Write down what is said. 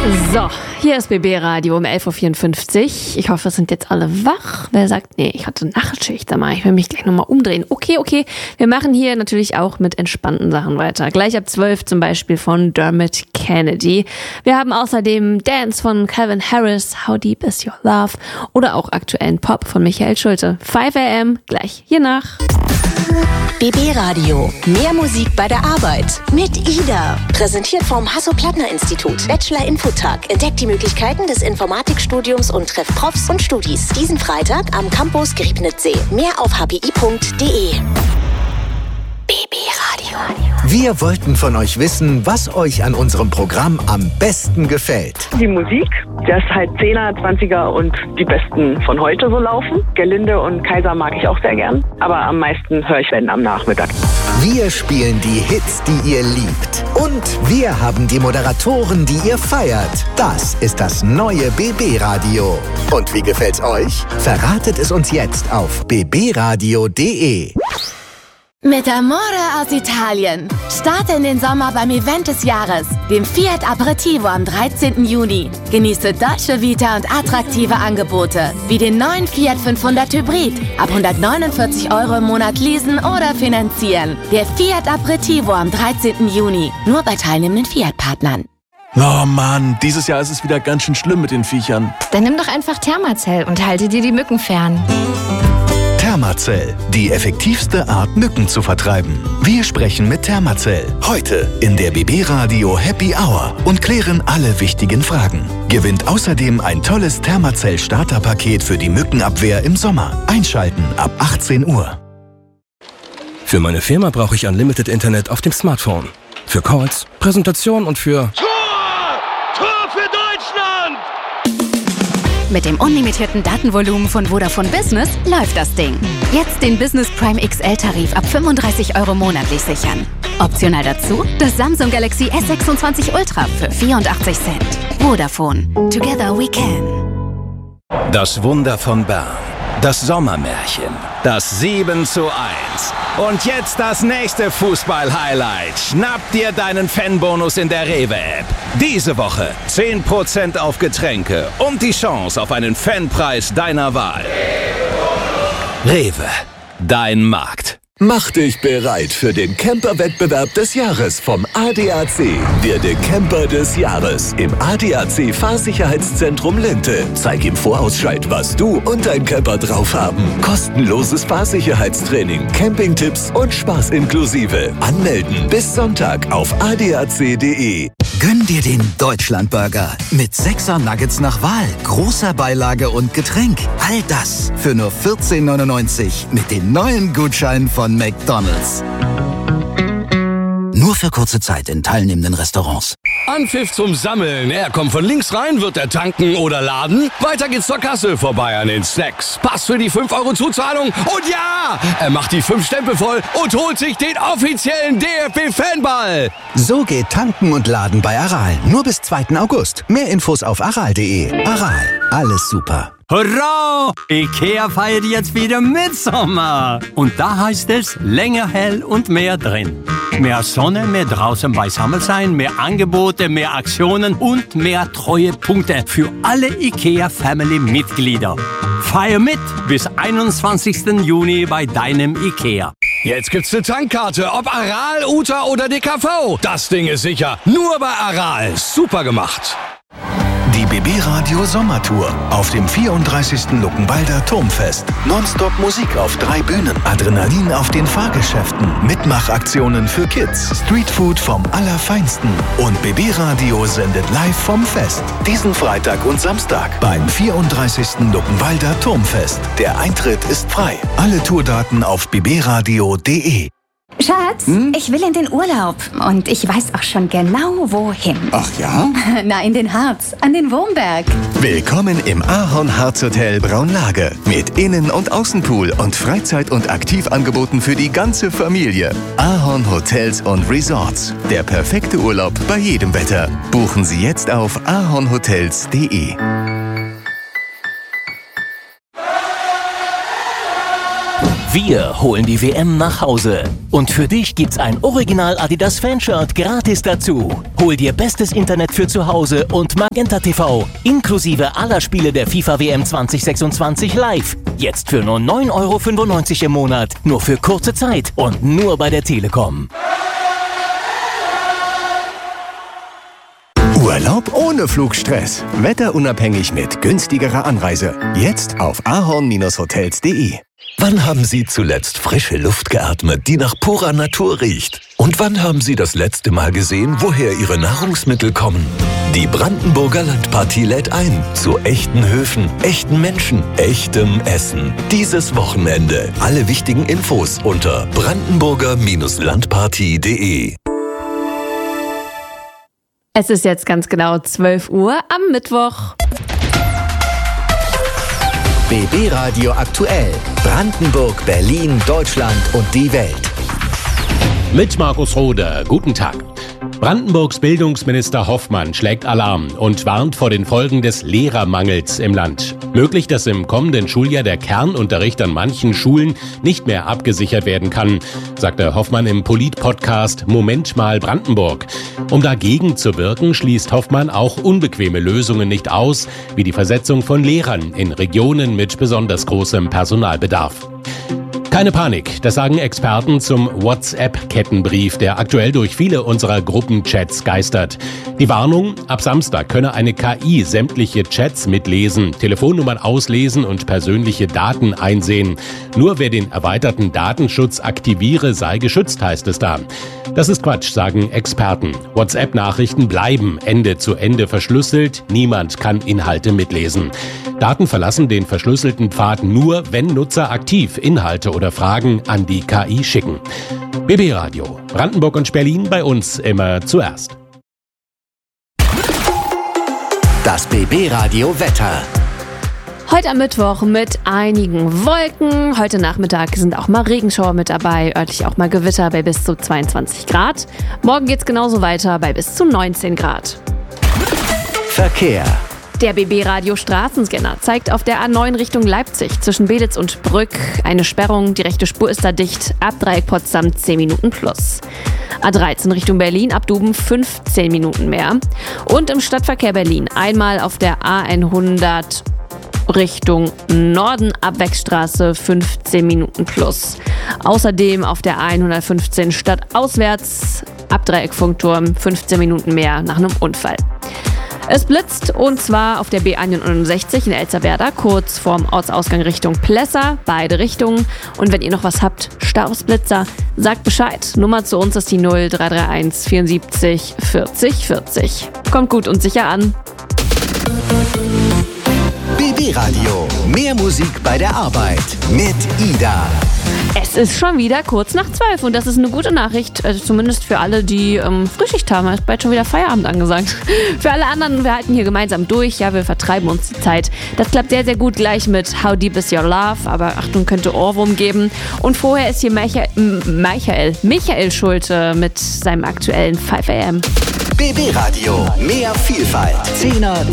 So, hier ist BB Radio um 11.54 Uhr. Ich hoffe, es sind jetzt alle wach. Wer sagt, nee, ich hatte Nachtschicht, aber ich will mich gleich nochmal umdrehen. Okay. Wir machen hier natürlich auch mit entspannten Sachen weiter. Gleich ab 12 zum Beispiel von Dermot Kennedy. Wir haben außerdem Dance von Calvin Harris, How Deep Is Your Love oder auch aktuellen Pop von Michael Schulte. 5 AM, gleich hier nach. BB Radio. Mehr Musik bei der Arbeit. Mit Ida. Präsentiert vom Hasso-Plattner-Institut. Bachelor-Infotag. Entdeckt die Möglichkeiten des Informatikstudiums und trefft Profs und Studis. Diesen Freitag am Campus Griebnitzsee. Mehr auf hpi.de. BB Radio. Wir wollten von euch wissen, was euch an unserem Programm am besten gefällt. Die Musik, dass halt 10er, 20er und die besten von heute so laufen. Gerlinde und Kaiser mag ich auch sehr gern, aber am meisten höre ich wenn am Nachmittag. Wir spielen die Hits, die ihr liebt. Und wir haben die Moderatoren, die ihr feiert. Das ist das neue BB Radio. Und wie gefällt's euch? Verratet es uns jetzt auf bbradio.de. Mit Amore aus Italien. Starte in den Sommer beim Event des Jahres, dem Fiat Aperitivo am 13. Juni. Genieße deutsche Vita und attraktive Angebote, wie den neuen Fiat 500 Hybrid. Ab 149 € im Monat leasen oder finanzieren. Der Fiat Aperitivo am 13. Juni. Nur bei teilnehmenden Fiat-Partnern. Oh Mann, dieses Jahr ist es wieder ganz schön schlimm mit den Viechern. Dann nimm doch einfach Thermacell und halte dir die Mücken fern. Thermacell, die effektivste Art, Mücken zu vertreiben. Wir sprechen mit Thermacell. Heute in der BB Radio Happy Hour und klären alle wichtigen Fragen. Gewinnt außerdem ein tolles Thermacell Starterpaket für die Mückenabwehr im Sommer. Einschalten ab 18 Uhr. Für meine Firma brauche ich Unlimited Internet auf dem Smartphone. Für Calls, Präsentation und für... Tor für Deutschland! Mit dem unlimitierten Datenvolumen von Vodafone Business läuft das Ding. Jetzt den Business Prime XL-Tarif ab 35 € monatlich sichern. Optional dazu das Samsung Galaxy S26 Ultra für 84 Cent. Vodafone. Together we can. Das Wunder von Bern. Das Sommermärchen. Das 7:1. Und jetzt das nächste Fußball-Highlight. Schnapp dir deinen Fanbonus in der Rewe-App. Diese Woche 10% auf Getränke und die Chance auf einen Fanpreis deiner Wahl. Rewe, dein Markt. Mach dich bereit für den Camper-Wettbewerb des Jahres vom ADAC. Werde Camper des Jahres im ADAC Fahrsicherheitszentrum Lente. Zeig im Vorausscheid, was du und dein Camper drauf haben. Kostenloses Fahrsicherheitstraining, Campingtipps und Spaß inklusive. Anmelden bis Sonntag auf adac.de. Gönn dir den Deutschlandburger mit 6er Nuggets nach Wahl, großer Beilage und Getränk. All das für nur 14,99 € mit den neuen Gutscheinen von McDonald's. Nur für kurze Zeit in teilnehmenden Restaurants. Anpfiff zum Sammeln. Er kommt von links rein, wird er tanken oder laden. Weiter geht's zur Kasse, vorbei an den Snacks. Pass für die 5 € Zuzahlung. Und ja, er macht die 5 Stempel voll und holt sich den offiziellen DFB-Fanball. So geht Tanken und Laden bei Aral. Nur bis 2. August. Mehr Infos auf aral.de. Aral, alles super. Hurra! Ikea feiert jetzt wieder Mitsommer. Und da heißt es länger hell und mehr drin. Mehr Sonne, mehr draußen beisammen sein, mehr Angebote, mehr Aktionen und mehr Treuepunkte für alle Ikea-Family-Mitglieder. Feier mit bis 21. Juni bei deinem Ikea. Jetzt gibt's eine Tankkarte, ob Aral, Uta oder DKV. Das Ding ist sicher. Nur bei Aral. Super gemacht. Die BB Radio Sommertour auf dem 34. Luckenwalder Turmfest. Nonstop Musik auf 3 Bühnen. Adrenalin auf den Fahrgeschäften. Mitmachaktionen für Kids. Streetfood vom Allerfeinsten. Und BB Radio sendet live vom Fest. Diesen Freitag und Samstag beim 34. Luckenwalder Turmfest. Der Eintritt ist frei. Alle Tourdaten auf bbradio.de. Schatz, ich will in den Urlaub und ich weiß auch schon genau, wohin. Ach ja? Na, in den Harz, an den Wurmberg. Willkommen im Ahorn Harz Hotel Braunlage. Mit Innen- und Außenpool und Freizeit- und Aktivangeboten für die ganze Familie. Ahorn Hotels und Resorts. Der perfekte Urlaub bei jedem Wetter. Buchen Sie jetzt auf ahornhotels.de. Wir holen die WM nach Hause. Und für dich gibt's ein Original Adidas Fanshirt gratis dazu. Hol dir bestes Internet für zu Hause und Magenta TV inklusive aller Spiele der FIFA WM 2026 live. Jetzt für nur 9,95 € im Monat. Nur für kurze Zeit und nur bei der Telekom. Urlaub ohne Flugstress. Wetterunabhängig mit günstigerer Anreise. Jetzt auf ahorn-hotels.de. Wann haben Sie zuletzt frische Luft geatmet, die nach purer Natur riecht? Und wann haben Sie das letzte Mal gesehen, woher Ihre Nahrungsmittel kommen? Die Brandenburger Landpartie lädt ein zu echten Höfen, echten Menschen, echtem Essen. Dieses Wochenende. Alle wichtigen Infos unter brandenburger-landpartie.de. Es ist jetzt ganz genau 12 Uhr am Mittwoch. BB Radio aktuell. Brandenburg, Berlin, Deutschland und die Welt. Mit Markus Rohde. Guten Tag. Brandenburgs Bildungsminister Hoffmann schlägt Alarm und warnt vor den Folgen des Lehrermangels im Land. Möglich, dass im kommenden Schuljahr der Kernunterricht an manchen Schulen nicht mehr abgesichert werden kann, sagte Hoffmann im Polit-Podcast Moment mal Brandenburg. Um dagegen zu wirken, schließt Hoffmann auch unbequeme Lösungen nicht aus, wie die Versetzung von Lehrern in Regionen mit besonders großem Personalbedarf. Keine Panik, das sagen Experten zum WhatsApp-Kettenbrief, der aktuell durch viele unserer Gruppenchats geistert. Die Warnung, ab Samstag könne eine KI sämtliche Chats mitlesen, Telefonnummern auslesen und persönliche Daten einsehen. Nur wer den erweiterten Datenschutz aktiviere, sei geschützt, heißt es da. Das ist Quatsch, sagen Experten. WhatsApp-Nachrichten bleiben Ende zu Ende verschlüsselt, niemand kann Inhalte mitlesen. Daten verlassen den verschlüsselten Pfad nur, wenn Nutzer aktiv Inhalte oder Fragen an die KI schicken. BB Radio, Brandenburg und Berlin, bei uns immer zuerst. Das BB Radio Wetter. Heute am Mittwoch mit einigen Wolken. Heute Nachmittag sind auch mal Regenschauer mit dabei, örtlich auch mal Gewitter bei bis zu 22 Grad. Morgen geht's genauso weiter bei bis zu 19 Grad. Verkehr. Der BB Radio Straßenscanner zeigt auf der A9 Richtung Leipzig zwischen Belitz und Brück eine Sperrung. Die rechte Spur ist da dicht. Ab Dreieck Potsdam 10 Minuten plus. A13 Richtung Berlin ab Duben 15 Minuten mehr. Und im Stadtverkehr Berlin einmal auf der A100 Richtung Norden ab Wechstraße 15 Minuten plus. Außerdem auf der A115 stadtauswärts ab Dreieck Funkturm 15 Minuten mehr nach einem Unfall. Es blitzt und zwar auf der B61 in Elsterwerda, kurz vorm Ortsausgang Richtung Plessa, beide Richtungen. Und wenn ihr noch was habt, Staubsblitzer, sagt Bescheid. Nummer zu uns ist die 0331 74 40 40. Kommt gut und sicher an. BB Radio, mehr Musik bei der Arbeit mit Ida. Es ist schon wieder kurz nach 12 und das ist eine gute Nachricht, zumindest für alle, die Frühschicht haben. Es ist bald schon wieder Feierabend angesagt. Für alle anderen, wir halten hier gemeinsam durch, ja, wir vertreiben uns die Zeit. Das klappt sehr, sehr gut gleich mit How Deep Is Your Love, aber Achtung, könnte Ohrwurm geben. Und vorher ist hier Michael Schulte mit seinem aktuellen 5 AM. BB Radio, mehr Vielfalt. 10er,